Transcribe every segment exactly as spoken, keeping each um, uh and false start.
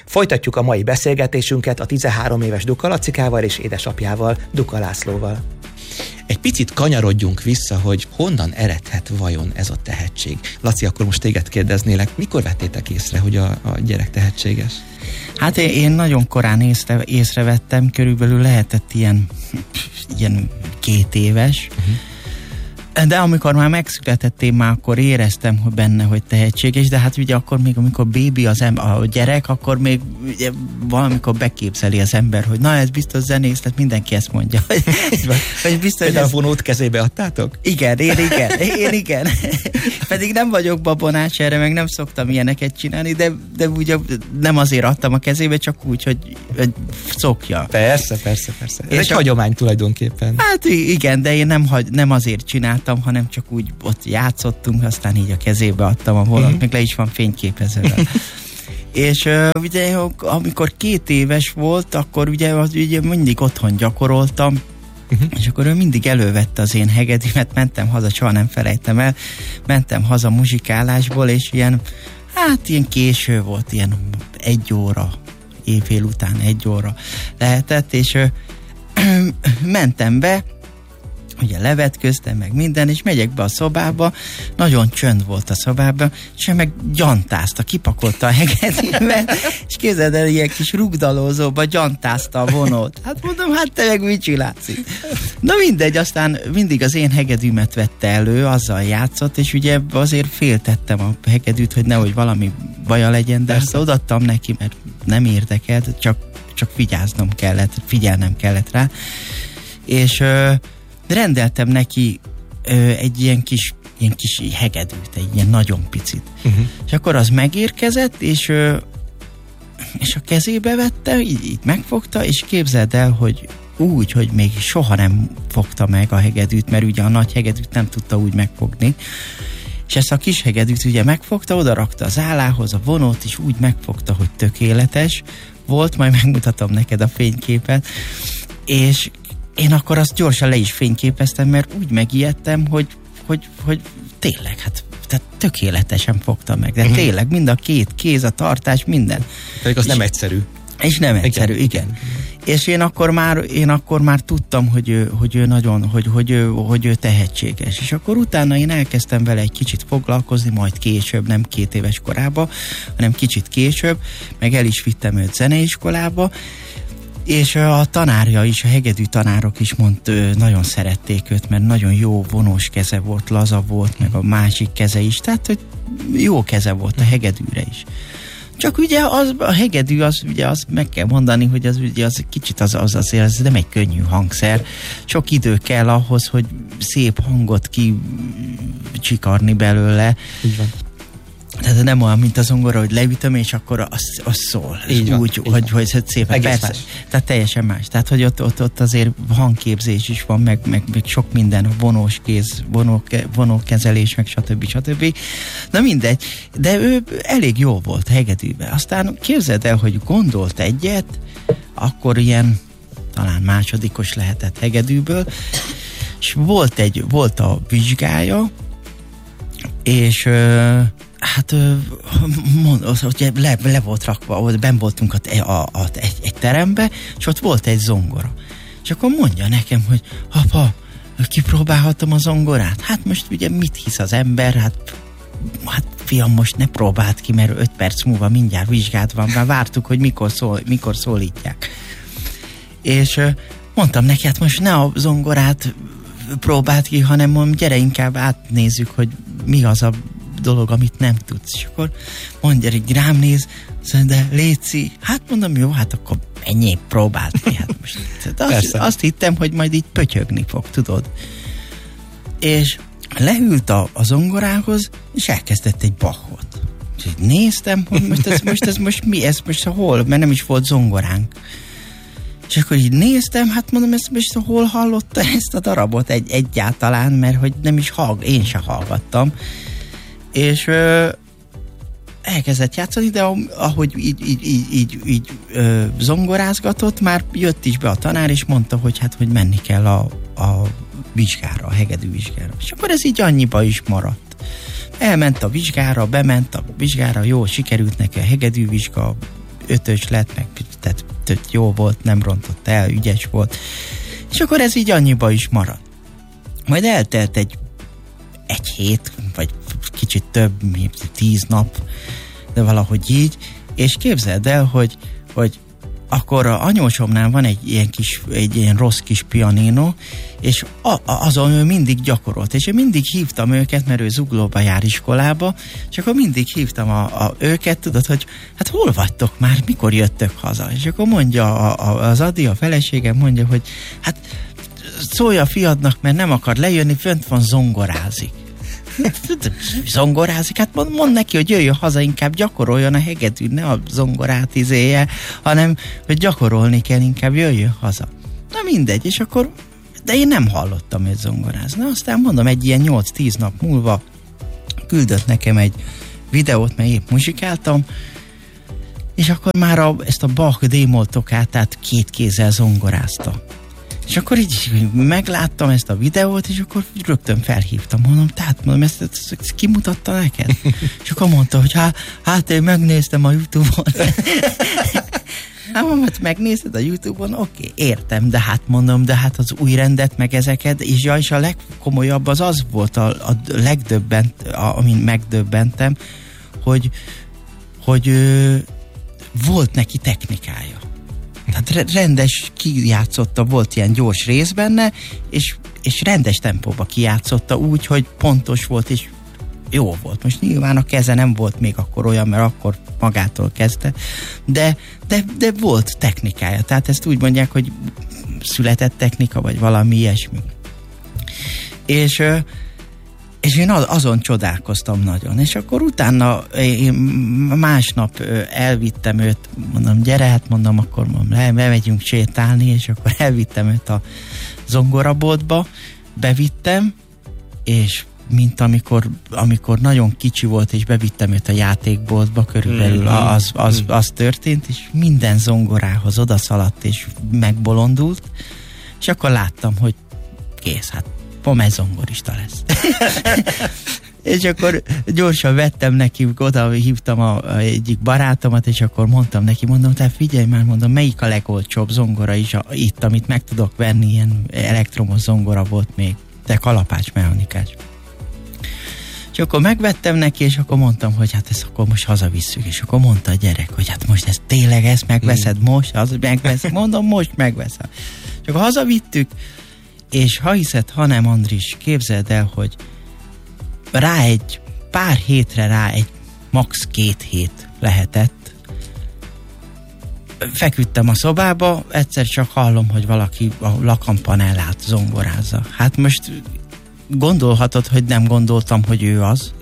Folytatjuk a mai beszélgetésünket a tizenhárom éves Duka Lacikával és édesapjával, Duka Lászlóval. Egy picit kanyarodjunk vissza, hogy honnan eredhet vajon ez a tehetség. Laci, akkor most téged kérdeznélek, mikor vettétek észre, hogy a, a gyerek tehetséges? Hát én, én nagyon korán észre, észrevettem, körülbelül lehetett ilyen, ilyen két éves, uh-huh. De amikor már megszületett, én már akkor éreztem, hogy benne, hogy tehetséges, de hát ugye akkor még, amikor bébi az ember, a gyerek, akkor még ugye valamikor beképzeli az ember, hogy na ez biztos zenész, tehát mindenki ezt mondja. Hogy biztos, hogy a vonót kezébe adtátok? Igen, én igen, én igen. Pedig nem vagyok babonás erre, meg nem szoktam ilyeneket csinálni, de, de ugye nem azért adtam a kezébe, csak úgy, hogy, hogy szokja. Persze, persze, persze. Ez és egy a... hagyomány tulajdonképpen. Hát igen, de én nem, nem azért csináltam, hanem csak úgy ott játszottunk, aztán így a kezébe adtam a vonalat, mm-hmm. meg le is van fényképezővel. És uh, ugye amikor két éves volt, akkor ugye, az, ugye mindig otthon gyakoroltam, uh-huh. és akkor ő mindig elővette az én hegedűmet, mentem haza, soha nem felejtem el, mentem haza muzsikálásból, és ilyen, hát ilyen késő volt, ilyen egy óra, éjfél után egy óra lehetett, és uh, mentem be, ugye levetköztem, meg minden, és megyek be a szobába, nagyon csönd volt a szobában, és ő meg gyantázta, kipakolta a hegedűmet, és képzeld el, ilyen kis rugdalózóba gyantázta a vonót. Hát mondom, hát te meg mit csinálsz itt? Na mindegy, aztán mindig az én hegedűmet vette elő, azzal játszott, és ugye azért féltettem a hegedűt, hogy nehogy valami baja legyen, de ezt odaadtam neki, mert nem érdekelt, csak, csak vigyáznom kellett, figyelnem kellett rá, és rendeltem neki ö, egy ilyen kis, ilyen kis hegedűt, egy ilyen nagyon picit. Uh-huh. És akkor az megérkezett, és, ö, és a kezébe vette, így, így megfogta, és képzeld el, hogy úgy, hogy még soha nem fogta meg a hegedűt, mert ugye a nagy hegedűt nem tudta úgy megfogni. És ezt a kis hegedűt ugye megfogta, odarakta az állához, a vonót, és úgy megfogta, hogy tökéletes volt, majd megmutatom neked a fényképet, és én akkor azt gyorsan le is fényképeztem, mert úgy megijedtem, hogy, hogy, hogy tényleg, hát tehát tökéletesen fogta meg, de uh-huh. tényleg mind a két kéz, a tartás, minden. Pedig az és, nem egyszerű. És nem egyszerű, igen. igen. És én akkor már, én akkor már tudtam, hogy ő, hogy ő nagyon, hogy, hogy, ő, hogy ő tehetséges. És akkor utána én elkezdtem vele egy kicsit foglalkozni, majd később, nem két éves korában, hanem kicsit később, meg el is vittem őt zeneiskolába, és a tanárja is, a hegedű tanárok is mondta, nagyon szerették őt, mert nagyon jó vonós keze volt, laza volt, meg a másik keze is, tehát hogy jó keze volt a hegedűre is. Csak ugye az, a hegedű, az ugye azt meg kell mondani, hogy az ugye az kicsit az, az azért az nem egy könnyű hangszer. Sok idő kell ahhoz, hogy szép hangot ki csikarni belőle. Így van. Tehát nem olyan, mint a zongora, hogy leütöm, és akkor az, az szól. Így van, úgy, így hogy, hogy, hogy szépen. Egész persze. Más. Tehát teljesen más. Tehát, hogy ott, ott, ott azért hangképzés is van, meg, meg, meg sok minden, vonós kéz, vonó, vonókezelés, meg stb. stb. Na mindegy. De ő elég jó volt hegedűben. Aztán képzeld el, hogy gondolt egyet, akkor ilyen talán másodikos lehetett hegedűből, és volt egy, volt a vizsgája, és hát mond, ugye le, le volt rakva, benn voltunk a, a, a, egy, egy terembe, és ott volt egy zongora. És akkor mondja nekem, hogy apa, kipróbálhatom a zongorát? Hát most ugye mit hisz az ember? Hát, hát fiam, most ne próbáld ki, mert öt perc múlva mindjárt vizsgát van, már vártuk, hogy mikor, szól, mikor szólítják. És mondtam neki, hát most ne a zongorát próbáld ki, hanem mondom, gyere inkább átnézzük, hogy mi az a dolog, amit nem tudsz. És akkor mondja, hogy rám néz, szóval, de léci, hát mondom, jó, hát akkor ennyi, próbáld ki. Hát most, azt, azt hittem, hogy majd így pötyögni fog, tudod. És leült a, a zongorához, és elkezdett egy Bachot. És így néztem, hogy most ez, most ez most mi, ez most hol, mert nem is volt zongoránk. És akkor így néztem, hát mondom, ezt most hol hallotta ezt a darabot egy, egyáltalán, mert hogy nem is hallg, én se hallgattam. És ö, elkezdett játszani, de ahogy így, így, így, így, így ö, zongorázgatott, már jött is be a tanár, és mondta, hogy hát, hogy menni kell a, a vizsgára, a hegedű vizsgára. És akkor ez így annyiba is maradt. Elment a vizsgára, bement a vizsgára, jó, sikerült neki a hegedű vizsga, ötös lett, meg tehát tök jó volt, nem rontott el, ügyes volt. És akkor ez így annyiba is maradt. Majd eltelt egy egy hét, vagy kicsit több, tíz nap, de valahogy így, és képzeld el, hogy, hogy akkor a anyósomnál van egy ilyen kis, egy ilyen rossz kis pianino, és a, a, azon ő mindig gyakorolt, és én mindig hívtam őket, mert ő Zuglóba jár iskolába, és akkor mindig hívtam a, a őket, tudod, hogy hát hol vagytok már, mikor jöttök haza? És akkor mondja a, a, az Adi, a feleségem mondja, hogy hát szólj a fiadnak, mert nem akar lejönni, fönt van, zongorázik. Zongorázik? Hát mond, mond neki, hogy jöjjön haza, inkább gyakoroljon a hegedűn, ne a zongorát izéje, hanem, hogy gyakorolni kell, inkább jöjjön haza. Na mindegy, és akkor, de én nem hallottam, hogy zongoráz. Na aztán mondom, egy ilyen nyolc-tíz nap múlva küldött nekem egy videót, mert épp muzsikáltam, és akkor már a, ezt a Bach D-moll toccátát két kézzel zongorázta. És akkor így megláttam ezt a videót, és akkor rögtön felhívtam, mondom, tehát mondom, ezt, ezt, ezt kimutatta neked? És akkor mondta, hogy hát, hát én megnéztem a YouTube-on. Hát mondom, hát megnézted a YouTube-on? Oké, értem, de hát mondom, de hát az új rendet, meg ezeket, és ja, és a legkomolyabb az az volt, a, a legdöbbent, a, amin megdöbbentem, hogy, hogy ö, volt neki technikája. Tehát rendes kijátszotta, volt ilyen gyors rész benne, és, és rendes tempóba kijátszotta úgy, hogy pontos volt, és jó volt. Most nyilván a keze nem volt még akkor olyan, mert akkor magától kezdte, de, de, de volt technikája. Tehát ezt úgy mondják, hogy született technika, vagy valami ilyesmi. És És én azon csodálkoztam nagyon. És akkor utána én másnap elvittem őt, mondom, gyere, hát mondom, akkor mondom, le, bemegyünk sétálni, és akkor elvittem őt a zongoraboltba, bevittem, és mint amikor, amikor nagyon kicsi volt, és bevittem őt a játékboltba, körülbelül mm-hmm. az, az, az történt, és minden zongorához odaszaladt, és megbolondult, és akkor láttam, hogy kész, hát Pomely zongorista lesz. És akkor gyorsan vettem neki, oda hívtam a, a egyik barátomat, és akkor mondtam neki, mondom, tehát figyelj már, mondom, melyik a legolcsóbb zongora is a, itt, amit meg tudok venni, ilyen elektromos zongora volt még, de kalapács mechanikás. És akkor megvettem neki, és akkor mondtam, hogy hát ezt akkor most hazavisszük, és akkor mondta a gyerek, hogy hát most ezt tényleg ezt megveszed mm. most, az megveszed, mondom, most megveszem. És akkor hazavittük, és ha hiszed, ha nem, Andris, képzeld el, hogy rá egy pár hétre, rá egy max. két hét lehetett. Feküdtem a szobába, egyszer csak hallom, hogy valaki a lakampanellát zongorázza. Hát most gondolhatod, hogy nem gondoltam, hogy ő az.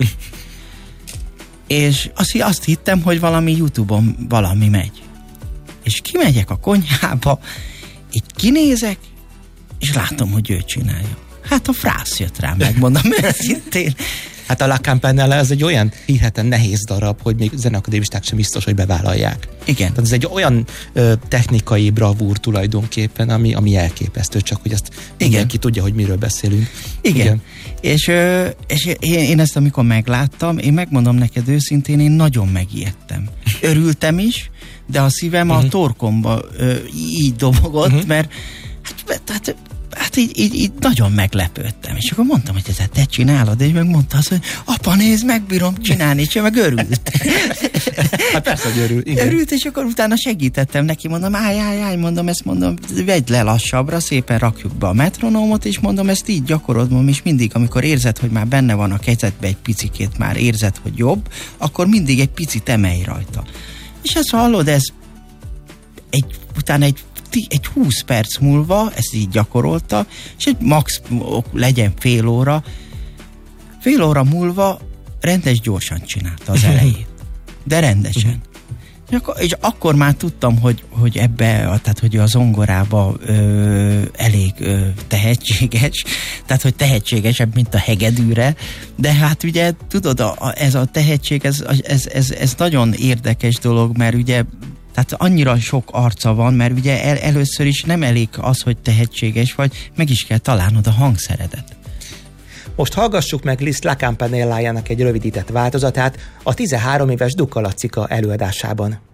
És azt, azt hittem, hogy valami YouTube-on valami megy. És kimegyek a konyhába, így kinézek, és látom, hogy ő csinálja. Hát a frász jött rám, megmondom őszintén. Hát a La Campanella ez egy olyan hírheten nehéz darab, hogy még zeneakadémisták sem biztos, hogy bevállalják. Igen. Tehát ez egy olyan ö, technikai bravúr tulajdonképpen, ami, ami elképesztő, csak hogy ezt mindenki tudja, hogy miről beszélünk. Igen. Igen. És, ö, és én, én ezt amikor megláttam, én megmondom neked őszintén, én nagyon megijedtem. Örültem is, de a szívem uh-huh. a torkomba ö, így dobogott, uh-huh. mert hát, hát Hát így, így, így nagyon meglepődtem, és akkor mondtam, hogy ezt te csinálod, és meg mondta azt, hogy apa, nézd, megbírom csinálni, és ő meg örült. Hát persze, hogy örült. Igen. Örült, és akkor utána segítettem neki, mondom, állj, állj, állj, mondom, ezt mondom, vegyd le lassabbra, szépen rakjuk be a metronómot, és mondom, ezt így gyakorolom, és mindig, amikor érzed, hogy már benne van a kezedbe egy picikét, már érzed, hogy jobb, akkor mindig egy picit emelj rajta. És ezt hallod, ez egy, utána egy egy húsz perc múlva ezt így gyakorolta, és egy max legyen fél óra, fél óra múlva rendes gyorsan csinálta az elejét. De rendesen. És akkor, és akkor már tudtam, hogy, hogy ebbe, tehát hogy a zongorába ö, elég ö, tehetséges, tehát hogy tehetségesebb, mint a hegedűre, de hát ugye tudod, a, a, ez a tehetség, ez, ez, ez, ez nagyon érdekes dolog, mert ugye tehát annyira sok arca van, mert ugye el, először is nem elég az, hogy tehetséges vagy, meg is kell találnod a hangszeredet. Most hallgassuk meg Liszt La Campanellájának egy rövidített változatát a tizenhárom éves Duka Lacika előadásában.